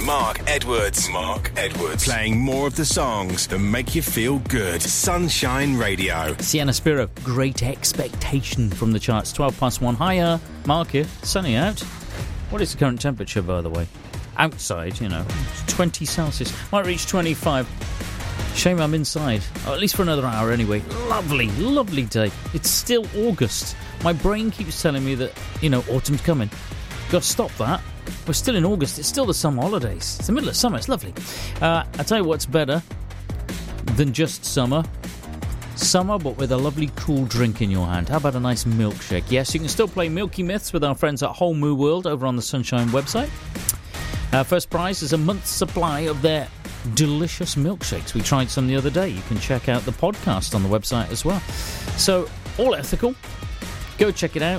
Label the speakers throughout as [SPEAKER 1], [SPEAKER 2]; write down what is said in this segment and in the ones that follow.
[SPEAKER 1] Mark Edwards. Playing more of the songs that make you feel good. Sunshine Radio.
[SPEAKER 2] Sienna Spiro, Great Expectation from the charts. 12+1. Hiya, Mark here. Sunny out. What is the current temperature, by the way? Outside, 20 Celsius. Might reach 25. Shame I'm inside. At least for another hour anyway. Lovely, lovely day. It's still August. My brain keeps telling me that, autumn's coming. Got to stop that. We're still in August. It's still the summer holidays. It's the middle of summer. It's lovely. I tell you what's better than just summer. Summer, but with a lovely cool drink in your hand. How about a nice milkshake? Yes, you can still play Milky Myths with our friends at Whole Moo World over on the Sunshine website. First prize is a month's supply of their delicious milkshakes. We tried some the other day. You can check out the podcast on the website as well. So, all ethical. Go check it out.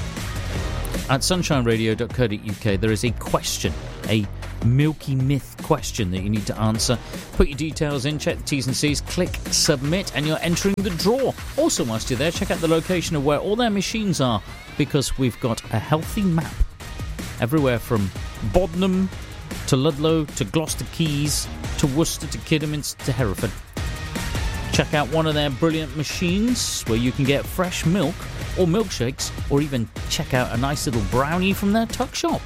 [SPEAKER 2] At sunshineradio.co.uk, there is a question, a Milky Myth question that you need to answer. Put your details in, check the T's and C's, click submit, and you're entering the draw. Also, whilst you're there, check out the location of where all their machines are, because we've got a healthy map everywhere from Bodnam to Ludlow to Gloucester Keys to Worcester to Kidderminster to Hereford. Check out one of their brilliant machines where you can get fresh milk or milkshakes, or even check out a nice little brownie from their tuck shop.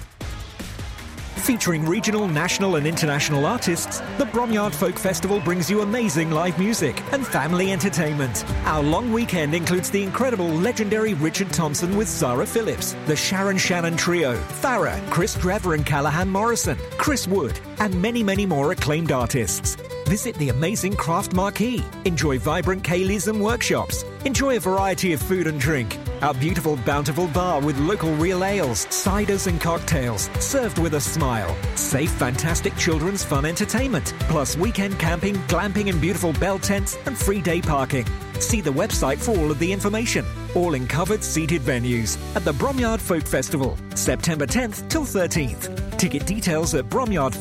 [SPEAKER 3] Featuring regional, national and international artists, the Bromyard Folk Festival brings you amazing live music and family entertainment. Our long weekend includes the incredible legendary Richard Thompson with Sarah Phillips, the Sharon Shannon Trio, Farrah, Chris Trevor and Callahan Morrison, Chris Wood, and many, many more acclaimed artists. Visit the amazing Craft Marquee. Enjoy vibrant Kayleys and workshops. Enjoy a variety of food and drink. Our beautiful Bountiful Bar with local real ales, ciders and cocktails, served with a smile. Safe, fantastic children's fun entertainment. Plus weekend camping, glamping and beautiful bell tents and free day parking. See the website for all of the information. All in covered seated venues at the Bromyard Folk Festival, September 10th till 13th. Ticket details at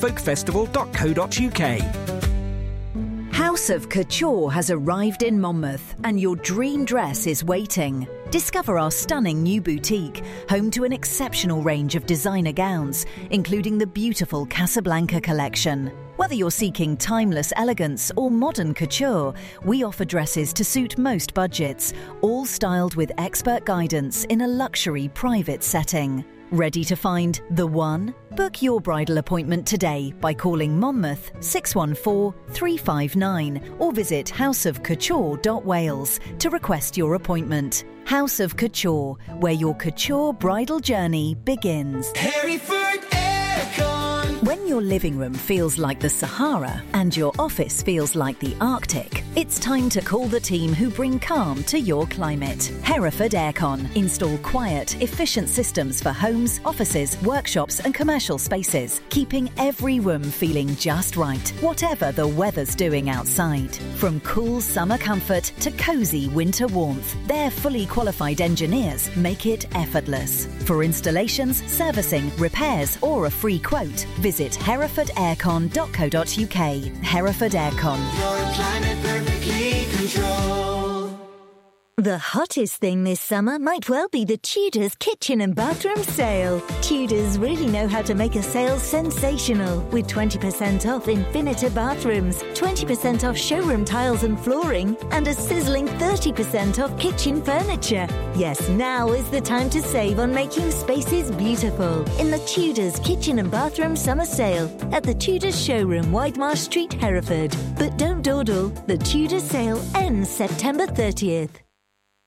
[SPEAKER 3] bromyardfolkfestival.co.uk.
[SPEAKER 4] House of Couture has arrived in Monmouth and your dream dress is waiting. Discover our stunning new boutique, home to an exceptional range of designer gowns, including the beautiful Casablanca collection. Whether you're seeking timeless elegance or modern couture, we offer dresses to suit most budgets, all styled with expert guidance in a luxury private setting. Ready to find the one? Book your bridal appointment today by calling Monmouth 614 359 or visit houseofcouture.wales to request your appointment. House of Couture, where your couture bridal journey begins.
[SPEAKER 5] Hereford Aircon.
[SPEAKER 4] When your living room feels like the Sahara and your office feels like the Arctic, it's time to call the team who bring calm to your climate. Hereford Aircon. Install quiet, efficient systems for homes, offices, workshops and commercial spaces, keeping every room feeling just right, whatever the weather's doing outside. From cool summer comfort to cosy winter warmth, their fully qualified engineers make it effortless. For installations, servicing, repairs or a free quote, visit herefordaircon.co.uk. Hereford Aircon.
[SPEAKER 5] Your climate perfectly controlled.
[SPEAKER 6] The hottest thing this summer might well be the Tudors kitchen and bathroom sale. Tudors really know how to make a sale sensational, with 20% off Infinita bathrooms, 20% off showroom tiles and flooring, and a sizzling 30% off kitchen furniture. Yes, now is the time to save on making spaces beautiful in the Tudors kitchen and bathroom summer sale at the Tudors showroom, Widemarsh Street, Hereford. But don't dawdle, the Tudors sale ends September 30th.